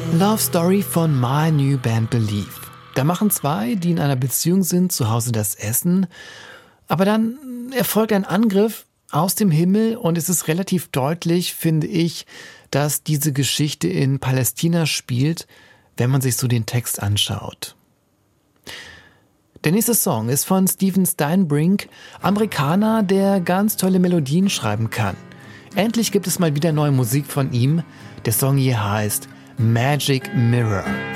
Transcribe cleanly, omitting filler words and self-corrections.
Love Story von My New Band Believe. Da machen zwei, die in einer Beziehung sind, zu Hause das Essen. Aber dann erfolgt ein Angriff aus dem Himmel und es ist relativ deutlich, finde ich, dass diese Geschichte in Palästina spielt, wenn man sich so den Text anschaut. Der nächste Song ist von Steven Steinbrink, Amerikaner, der ganz tolle Melodien schreiben kann. Endlich gibt es mal wieder neue Musik von ihm. Der Song hier heißt Magic Mirror.